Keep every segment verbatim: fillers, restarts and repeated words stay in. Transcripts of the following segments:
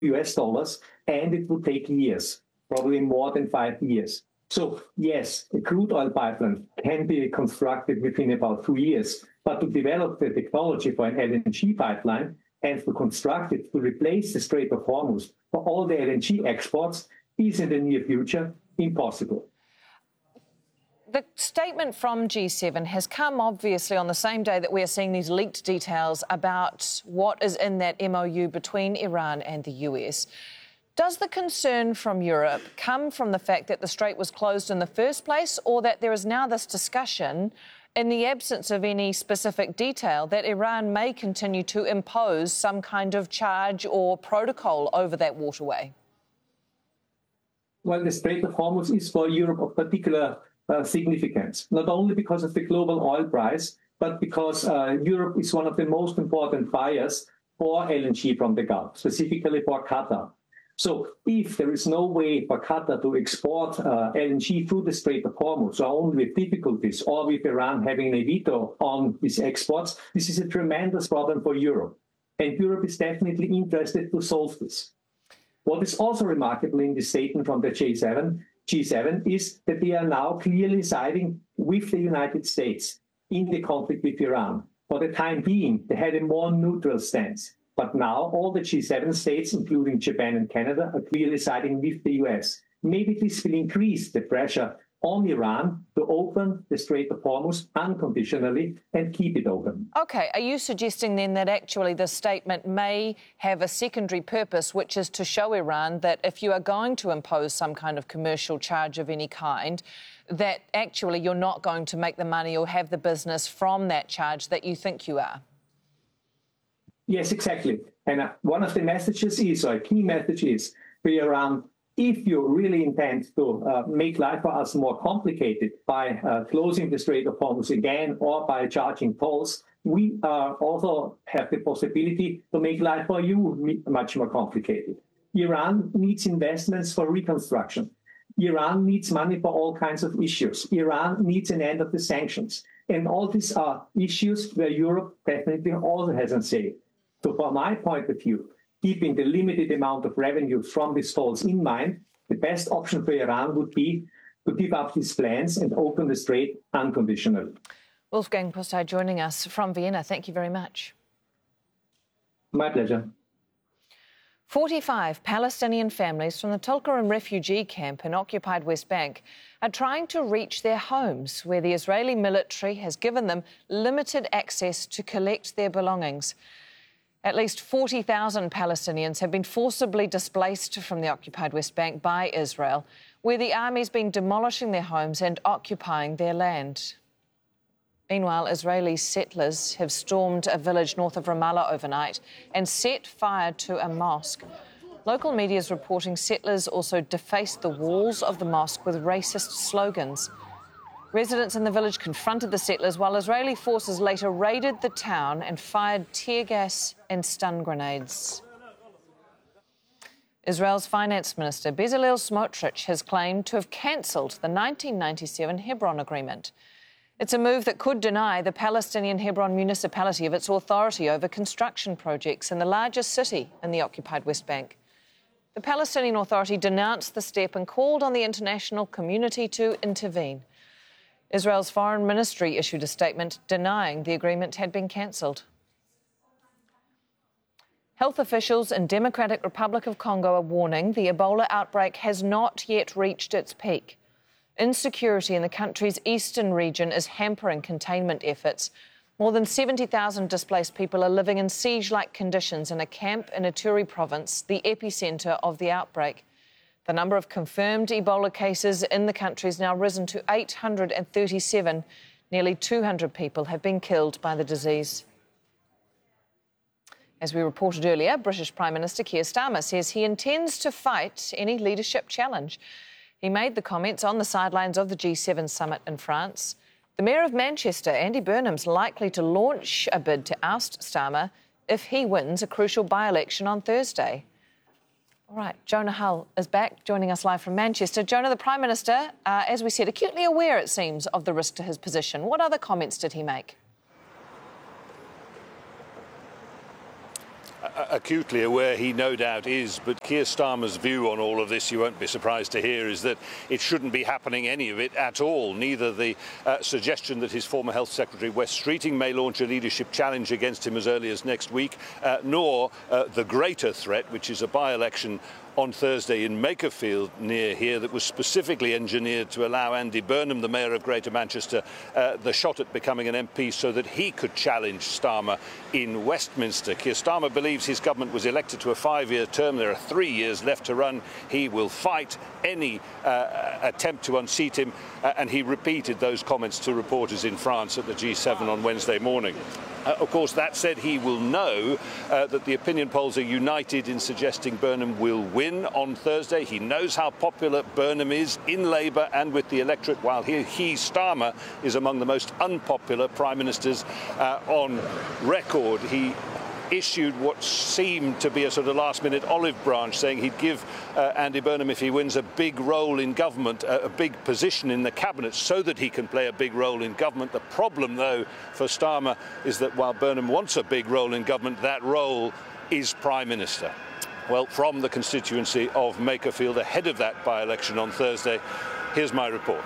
U S dollars, and it would take years, probably more than five years. So yes, a crude oil pipeline can be constructed within about two years, but to develop the technology for an L N G pipeline and to construct it to replace the Strait of Hormuz for all the L N G exports is in the near future impossible. The statement from G seven has come obviously on the same day that we are seeing these leaked details about what is in that M O U between Iran and the U S. Does the concern from Europe come from the fact that the strait was closed in the first place, or that there is now this discussion, in the absence of any specific detail, that Iran may continue to impose some kind of charge or protocol over that waterway? Well, the Strait of Hormuz is for Europe of particular uh, significance, not only because of the global oil price, but because uh, Europe is one of the most important buyers for L N G from the Gulf, specifically for Qatar. So if there is no way for Qatar to export uh, L N G through the Strait of Hormuz, or only with difficulties, or with Iran having a veto on these exports, this is a tremendous problem for Europe. And Europe is definitely interested to solve this. What is also remarkable in the statement from the G seven, G seven is that they are now clearly siding with the United States in the conflict with Iran. For the time being, they had a more neutral stance. But now all the G seven states, including Japan and Canada, are clearly siding with the U S. Maybe this will increase the pressure on Iran to open the Strait of Hormuz unconditionally and keep it open. OK, are you suggesting then that actually this statement may have a secondary purpose, which is to show Iran that if you are going to impose some kind of commercial charge of any kind, that actually you're not going to make the money or have the business from that charge that you think you are? Yes, exactly. And uh, one of the messages is, or a key message is, for Iran, if you really intend to uh, make life for us more complicated by uh, closing the Strait of Hormuz again or by charging tolls, we uh, also have the possibility to make life for you much more complicated. Iran needs investments for reconstruction. Iran needs money for all kinds of issues. Iran needs an end of the sanctions. And all these are issues where Europe definitely also has a say. So from my point of view, keeping the limited amount of revenue from these tolls in mind, the best option for Iran would be to give up these plans and open the strait unconditionally. Wolfgang Pusztai joining us from Vienna. Thank you very much. My pleasure. forty-five Palestinian families from the Tulkarem refugee camp in occupied West Bank are trying to reach their homes, where the Israeli military has given them limited access to collect their belongings. At least forty thousand Palestinians have been forcibly displaced from the occupied West Bank by Israel, where the army's been demolishing their homes and occupying their land. Meanwhile, Israeli settlers have stormed a village north of Ramallah overnight and set fire to a mosque. Local media is reporting settlers also defaced the walls of the mosque with racist slogans. Residents in the village confronted the settlers, while Israeli forces later raided the town and fired tear gas and stun grenades. Israel's finance minister, Bezalel Smotrich, has claimed to have cancelled the nineteen ninety-seven Hebron Agreement. It's a move that could deny the Palestinian Hebron municipality of its authority over construction projects in the largest city in the occupied West Bank. The Palestinian Authority denounced the step and called on the international community to intervene. Israel's foreign ministry issued a statement denying the agreement had been cancelled. Health officials in Democratic Republic of Congo are warning the Ebola outbreak has not yet reached its peak. Insecurity in the country's eastern region is hampering containment efforts. More than seventy thousand displaced people are living in siege-like conditions in a camp in Ituri province, the epicentre of the outbreak. The number of confirmed Ebola cases in the country has now risen to eight hundred thirty-seven. Nearly two hundred people have been killed by the disease. As we reported earlier, British Prime Minister Keir Starmer says he intends to fight any leadership challenge. He made the comments on the sidelines of the G seven summit in France. The Mayor of Manchester, Andy Burnham's likely to launch a bid to oust Starmer if he wins a crucial by-election on Thursday. All right, Jonah Hull is back, joining us live from Manchester. Jonah, the Prime Minister, uh, as we said, acutely aware, it seems, of the risk to his position. What other comments did he make? acutely aware he no doubt is, but Keir Starmer's view on all of this, you won't be surprised to hear, is that it shouldn't be happening, any of it at all. Neither the uh, suggestion that his former Health Secretary Wes Streeting may launch a leadership challenge against him as early as next week, uh, nor uh, the greater threat, which is a by-election on Thursday in Makerfield near here that was specifically engineered to allow Andy Burnham, the Mayor of Greater Manchester, uh, the shot at becoming an M P so that he could challenge Starmer in Westminster. Keir Starmer believes his government was elected to a five-year term. There are three years left to run. He will fight any uh, attempt to unseat him, uh, and he repeated those comments to reporters in France at the G seven on Wednesday morning. Uh, of course, that said, he will know uh, that the opinion polls are united in suggesting Burnham will win on Thursday. He knows how popular Burnham is in Labour and with the electorate, while he, he Starmer, is among the most unpopular prime ministers uh, on record. He issued what seemed to be a sort of last-minute olive branch, saying he'd give uh, Andy Burnham, if he wins, a big role in government, a, a big position in the cabinet, so that he can play a big role in government. The problem, though, for Starmer is that while Burnham wants a big role in government, that role is Prime Minister. Well, from the constituency of Makerfield, ahead of that by-election on Thursday, here's my report.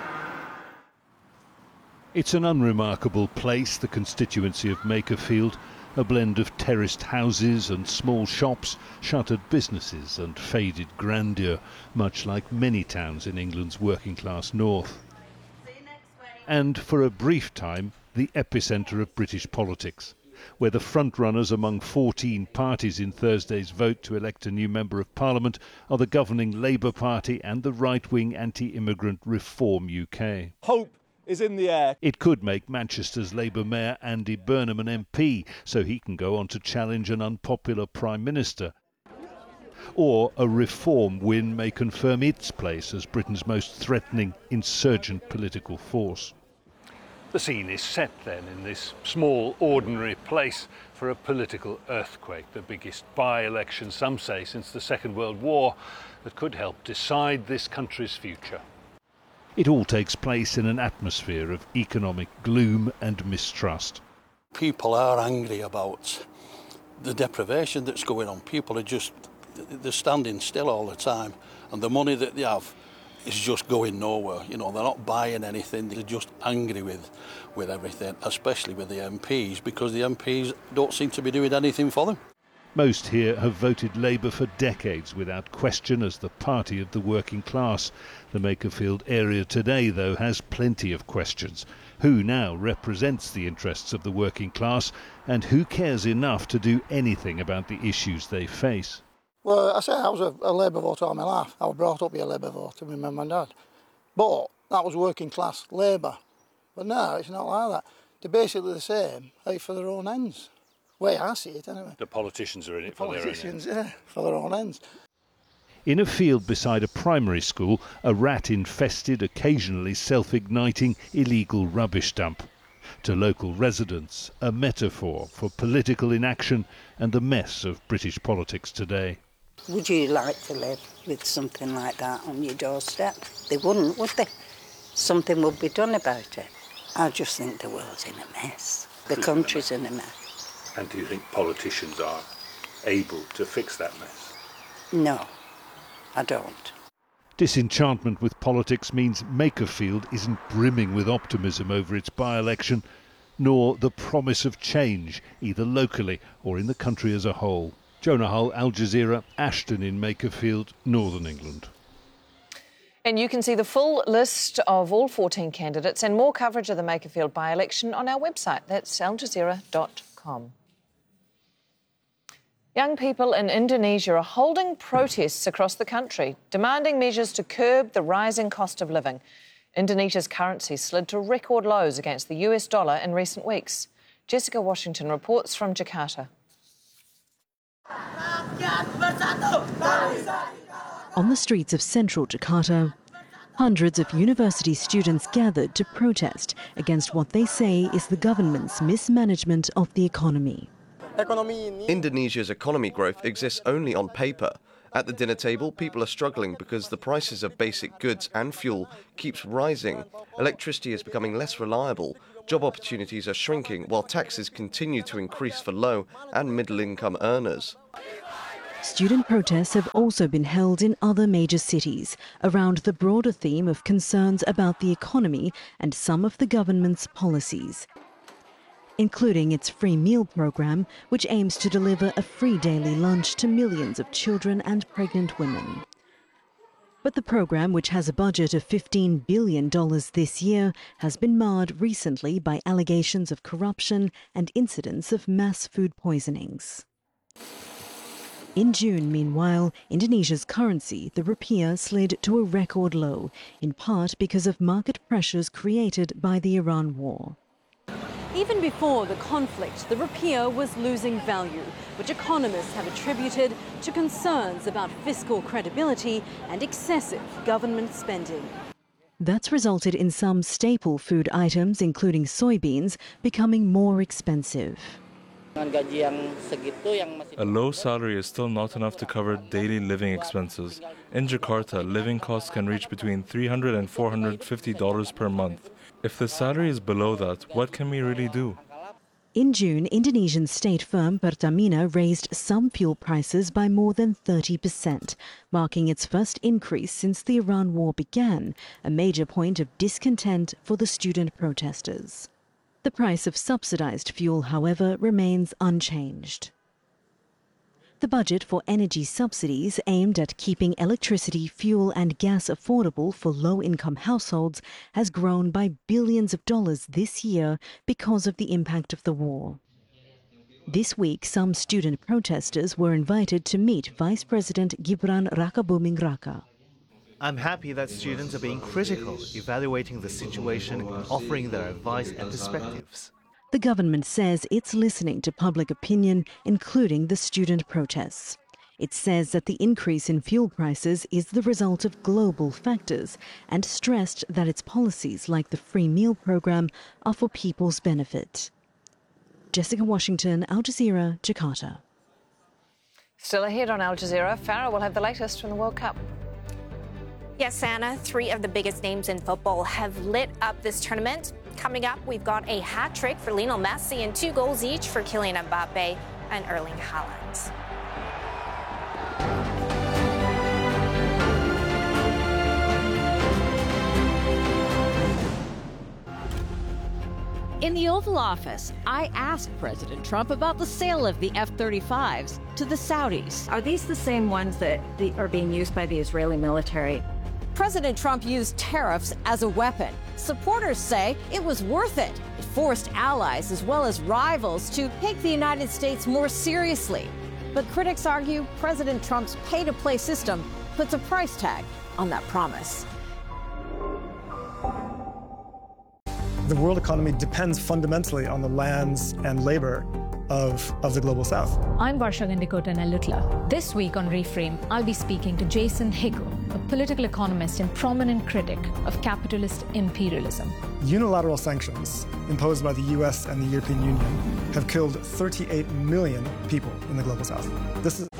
It's an unremarkable place, the constituency of Makerfield. A blend of terraced houses and small shops, shuttered businesses and faded grandeur, much like many towns in England's working-class north. And for a brief time, the epicentre of British politics, where the front-runners among fourteen parties in Thursday's vote to elect a new Member of Parliament are the governing Labour Party and the right-wing anti-immigrant Reform U K. Hope is in the air. It could make Manchester's Labour Mayor Andy Burnham an M P, so he can go on to challenge an unpopular Prime Minister. Or a Reform win may confirm its place as Britain's most threatening insurgent political force. The scene is set then in this small, ordinary place for a political earthquake, the biggest by-election, some say, since the Second World War, that could help decide this country's future. It all takes place in an atmosphere of economic gloom and mistrust. People are angry about the deprivation that's going on. People are just, they're standing still all the time, and the money that they have is just going nowhere. You know, they're not buying anything, they're just angry with, with everything, especially with the M Ps, because the M Ps don't seem to be doing anything for them. Most here have voted Labour for decades without question as the party of the working class. The Makerfield area today, though, has plenty of questions. Who now represents the interests of the working class, and who cares enough to do anything about the issues they face? Well, I say I was a, a Labour voter all my life. I was brought up with a Labour voter with my mum and dad. But that was working class Labour. But now it's not like that. They're basically the same, out for their own ends. The way I see it, anyway. The politicians are in it the for their own ends. Politicians, yeah, for their own ends. In a field beside a primary school, a rat-infested, occasionally self-igniting, illegal rubbish dump. To local residents, a metaphor for political inaction and the mess of British politics today. Would you like to live with something like that on your doorstep? They wouldn't, would they? Something would be done about it. I just think the world's in a mess. The country's in a mess. And do you think politicians are able to fix that mess? No, I don't. Disenchantment with politics means Makerfield isn't brimming with optimism over its by-election, nor the promise of change, either locally or in the country as a whole. Jonah Hull, Al Jazeera, Ashton in Makerfield, Northern England. And you can see the full list of all fourteen candidates and more coverage of the Makerfield by-election on our website. That's al jazeera dot com. Young people in Indonesia are holding protests across the country, demanding measures to curb the rising cost of living. Indonesia's currency slid to record lows against the U S dollar in recent weeks. Jessica Washington reports from Jakarta. On the streets of central Jakarta, hundreds of university students gathered to protest against what they say is the government's mismanagement of the economy. Indonesia's economy growth exists only on paper. At the dinner table, people are struggling because the prices of basic goods and fuel keeps rising. Electricity is becoming less reliable, job opportunities are shrinking while taxes continue to increase for low and middle-income earners. Student protests have also been held in other major cities around the broader theme of concerns about the economy and some of the government's policies, including its free meal program, which aims to deliver a free daily lunch to millions of children and pregnant women. But the program, which has a budget of fifteen billion dollars this year, has been marred recently by allegations of corruption and incidents of mass food poisonings. In June, meanwhile, Indonesia's currency, the rupiah, slid to a record low, in part because of market pressures created by the Iran war. Even before the conflict, the rupiah was losing value, which economists have attributed to concerns about fiscal credibility and excessive government spending. That's resulted in some staple food items, including soybeans, becoming more expensive. A low salary is still not enough to cover daily living expenses. In Jakarta, living costs can reach between three hundred and four hundred fifty dollars per month. If the salary is below that, what can we really do? In June, Indonesian state firm Pertamina raised some fuel prices by more than thirty percent, marking its first increase since the Iran war began, a major point of discontent for the student protesters. The price of subsidized fuel, however, remains unchanged. The budget for energy subsidies aimed at keeping electricity, fuel and gas affordable for low-income households has grown by billions of dollars this year because of the impact of the war. This week, some student protesters were invited to meet Vice President Gibran Rakabuming Raka. I'm happy that students are being critical, evaluating the situation, offering their advice and perspectives. The government says it's listening to public opinion, including the student protests. It says that the increase in fuel prices is the result of global factors and stressed that its policies, like the free meal program, are for people's benefit. Jessica Washington, Al Jazeera, Jakarta. Still ahead on Al Jazeera, Farah will have the latest from the World Cup. Yes, Anna, three of the biggest names in football have lit up this tournament. Coming up, we've got a hat trick for Lionel Messi and two goals each for Kylian Mbappe and Erling Haaland. In the Oval Office, I asked President Trump about the sale of the F thirty-fives to the Saudis. Are these the same ones that are being used by the Israeli military? President Trump used tariffs as a weapon. Supporters say it was worth it. It forced allies as well as rivals to take the United States more seriously. But critics argue President Trump's pay-to-play system puts a price tag on that promise. The world economy depends fundamentally on the lands and labor of, of the Global South. I'm Varsha Gandikota Nalutla. This week on Reframe, I'll be speaking to Jason Hickel, a political economist and prominent critic of capitalist imperialism. Unilateral sanctions imposed by the U S and the European Union have killed thirty-eight million people in the Global South. This is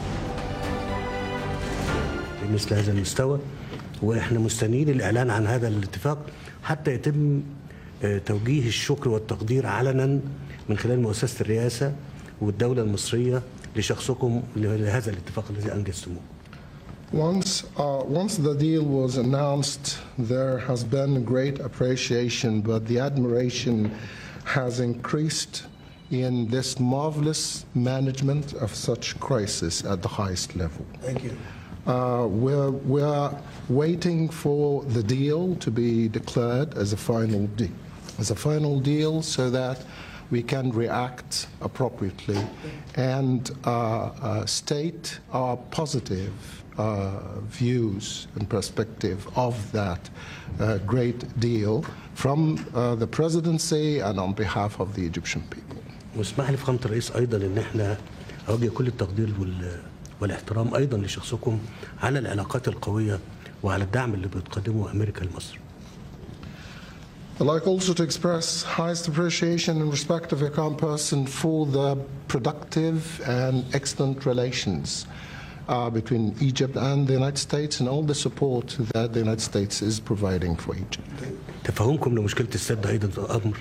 مثل هذا المستوى واحنا مستنيين الإعلان عن هذا الاتفاق حتى يتم توجيه الشكر والتقدير علنا من خلال مؤسسة الرئاسة والدولة المصرية لشخصكم لهذا الاتفاق الذي أنجزتموه. Once, uh, once the deal was announced, there has been great appreciation, but the admiration has increased in this marvelous management of such crisis at the highest level. Thank you. Uh, we're, we're waiting for the deal to be declared as a final deal, as a final deal so that we can react appropriately and uh, uh, state our positive uh, views and perspective of that uh, great deal from uh, the presidency and on behalf of the Egyptian people. واسمح لي فخامة الرئيس أيضا إن احنا أوجه كل التقدير والاحترام أيضا لشخصكم على العلاقات القوية وعلى الدعم اللي بتقدمه أمريكا لمصر. I'd like also to express highest appreciation and respect of your calm person for the productive and excellent relations uh, between Egypt and the United States and all the support that the United States is providing for Egypt. تفهمكم لمشكلة السد أيضا أمر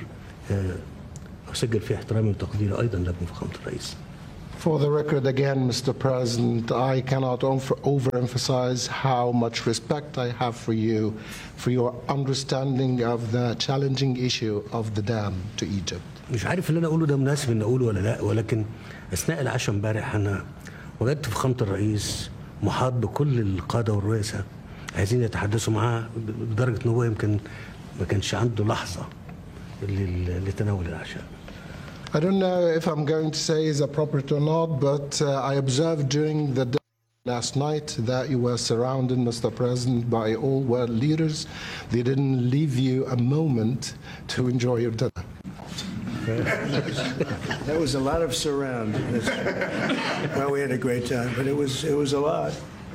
أسجل فيه احترامي وتقديري أيضا لكم فخامة الرئيس. For the record again, Mister President, I cannot overemphasize how much respect I have for you, for your understanding of the challenging issue of the dam to Egypt. مش عارف اللي أنا أقوله ده مناسب إن أقوله ولا لا، ولكن أثناء العشاء امبارح أنا وجدت فخامة الرئيس محاط بكل القادة والرؤساء عايزين يتحدثوا معاه بدرجة إن هو يمكن ما كانش عنده لحظة لتناول العشاء. I don't know if I'm going to say is appropriate or not, but uh, I observed during the day last night that you were surrounded, Mister President, by all world leaders. They didn't leave you a moment to enjoy your dinner. That was a lot of surround. Well, we had a great time, but it was it was a lot.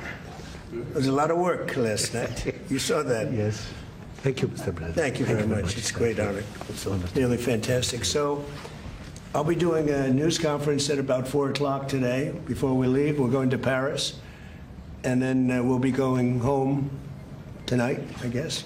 It was a lot of work last night. You saw that. Yes. Thank you, Mister President. Thank you very Thank you much. much. It's a great honor. It's really fantastic. So I'll be doing a news conference at about four o'clock today. Before we leave, we're going to Paris, and then uh, we'll be going home tonight, I guess,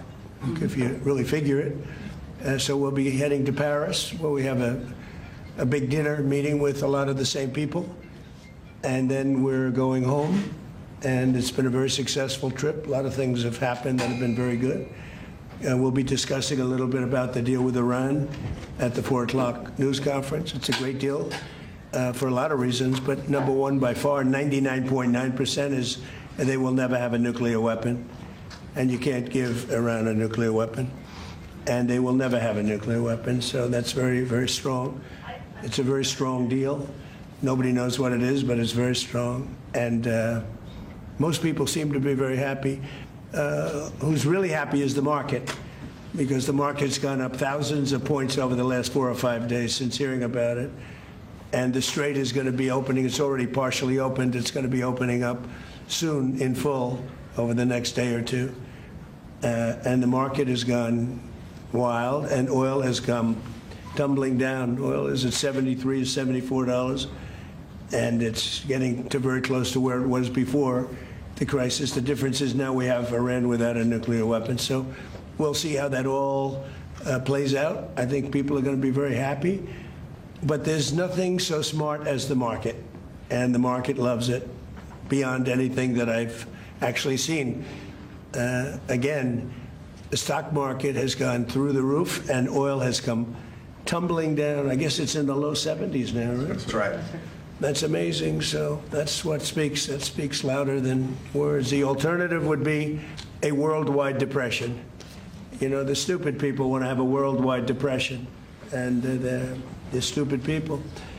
if you really figure it. Uh, so we'll be heading to Paris, where we have a, a big dinner meeting with a lot of the same people, and then we're going home. And it's been a very successful trip. A lot of things have happened that have been very good. Uh, we'll be discussing a little bit about the deal with Iran at the four o'clock news conference. It's a great deal uh, for a lot of reasons, but number one, by far, ninety-nine point nine percent is they will never have a nuclear weapon, and you can't give Iran a nuclear weapon, and they will never have a nuclear weapon, so that's very, very strong. It's a very strong deal. Nobody knows what it is, but it's very strong, and uh, most people seem to be very happy. Uh, who's really happy is the market, because the market's gone up thousands of points over the last four or five days since hearing about it. And the Strait is going to be opening. It's already partially opened. It's going to be opening up soon in full over the next day or two. Uh, and the market has gone wild, and oil has come tumbling down. Oil is at seventy-three or seventy-four dollars, and it's getting to very close to where it was before the crisis. The difference is now we have Iran without a nuclear weapon. So we'll see how that all uh, plays out. I think people are going to be very happy. But there's nothing so smart as the market. And the market loves it beyond anything that I've actually seen. Uh, again, the stock market has gone through the roof, and oil has come tumbling down. I guess it's in the low seventies now, right? That's right. That's amazing. So that's what speaks. That speaks louder than words. The alternative would be a worldwide depression. You know, the stupid people want to have a worldwide depression, and uh, they're, they're stupid people.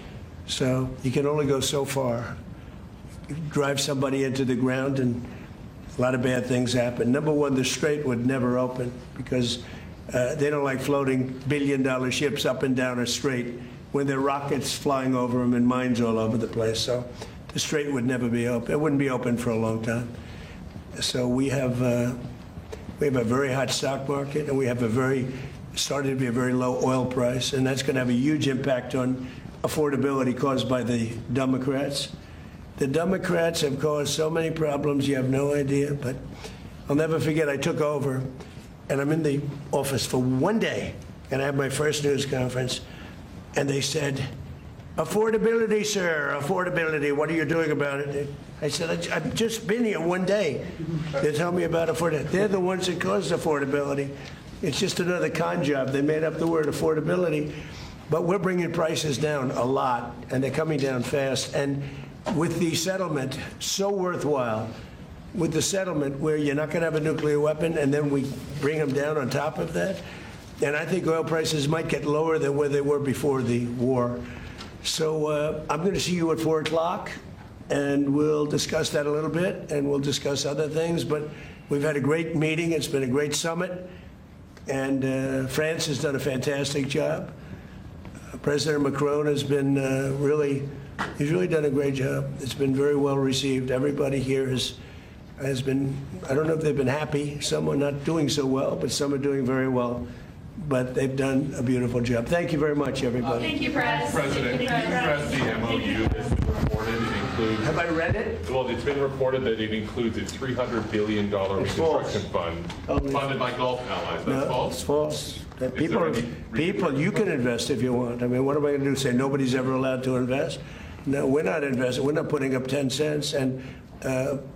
So you can only go so far. You drive somebody into the ground, and a lot of bad things happen. Number one, the Strait would never open because uh, they don't like floating billion-dollar ships up and down a strait when there are rockets flying over them and mines all over the place. So the Strait would never be open. It wouldn't be open for a long time. So we have uh, we have a very hot stock market, and we have a very started to be a very low oil price, and that's going to have a huge impact on affordability caused by the Democrats. The Democrats have caused so many problems, you have no idea. But I'll never forget, I took over, and I'm in the office for one day, and I had my first news conference. And they said, affordability, sir, affordability. What are you doing about it? I said, I've just been here one day. They tell me about affordability. They're the ones that caused affordability. It's just another con job. They made up the word affordability. But we're bringing prices down a lot, and they're coming down fast. And with the settlement, so worthwhile, with the settlement where you're not going to have a nuclear weapon, and then we bring them down on top of that, and I think oil prices might get lower than where they were before the war. So uh, I'm going to see you at four o'clock, and we'll discuss that a little bit, and we'll discuss other things. But we've had a great meeting. It's been a great summit, and uh, France has done a fantastic job. Uh, President Macron has been uh, really, he's really done a great job. It's been very well received. Everybody here has has been, I don't know if they've been happy. Some are not doing so well, but some are doing very well. But they've done a beautiful job. Thank you very much, everybody. Thank you, President. President, can you press the M O U that's been reported in includes... Have I read it? Well, it's been reported that it includes a three hundred billion dollars reconstruction fund funded by Gulf allies. That's No, false? it's false. That people, there are, any people, you can invest if you want. I mean, what am I going to do? Say nobody's ever allowed to invest? No, we're not investing. We're not putting up ten cents. And uh,